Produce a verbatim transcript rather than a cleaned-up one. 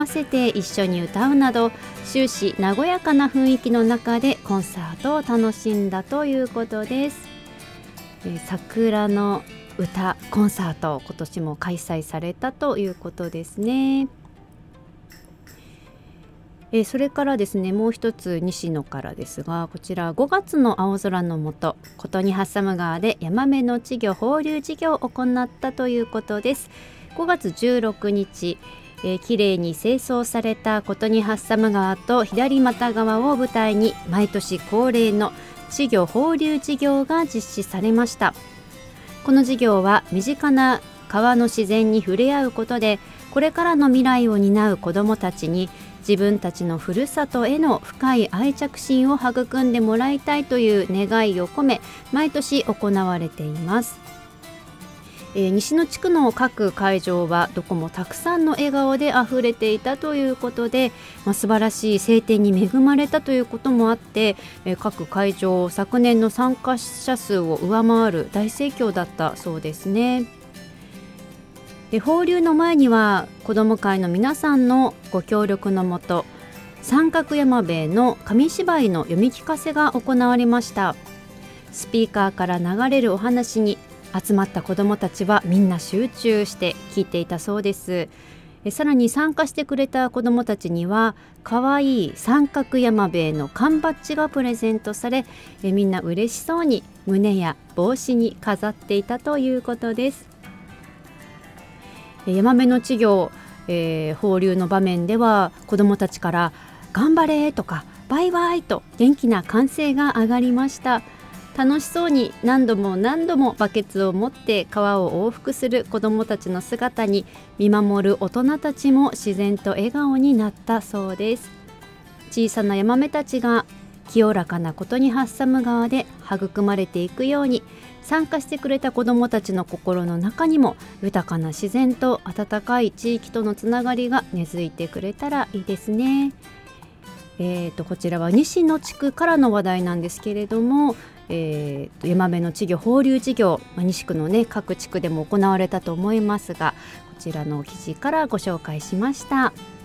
合わせて一緒に歌うなど、終始和やかな雰囲気の中でコンサートを楽しんだということです。えー、桜の歌コンサート、今年も開催されたということですね。えー、それからですね、もう一つ西野からですが、こちらごがつの青空の下、琴にハッサム川でヤマメの稚魚放流事業を行ったということです。ごがつじゅうろくにち、えー、きれいに清掃された琴にハッサム川と左又川を舞台に、毎年恒例の稚魚放流事業が実施されました。この事業は身近な川の自然に触れ合うことで、これからの未来を担う子どもたちに自分たちのふるさとへの深い愛着心を育んでもらいたいという願いを込め、毎年行われています。えー、西野地区の各会場はどこもたくさんの笑顔であふれていたということで、まあ、素晴らしい晴天に恵まれたということもあって、えー、各会場昨年の参加者数を上回る大盛況だったそうですね。で、放流の前には子ども会の皆さんのご協力のもと、三角山兵衛の紙芝居の読み聞かせが行われました。スピーカーから流れるお話に集まった子どもたちはみんな集中して聞いていたそうです。えさらに参加してくれた子どもたちにはかわいい三角山兵衛の缶バッジがプレゼントされ、えみんな嬉しそうに胸や帽子に飾っていたということです。ヤマメの稚魚、えー、放流の場面では子どもたちから頑張れとかバイバイと元気な歓声が上がりました。楽しそうに何度も何度もバケツを持って川を往復する子どもたちの姿に、見守る大人たちも自然と笑顔になったそうです。小さなヤマメたちが清らかなことにハッサム川で育まれていくように、参加してくれた子どもたちの心の中にも豊かな自然と温かい地域とのつながりが根付いてくれたらいいですね。えー、とこちらは西野地区からの話題なんですけれども、えー、とヤマメの稚魚放流事業、まあ、西区の、ね、各地区でも行われたと思いますが、こちらの記事からご紹介しました。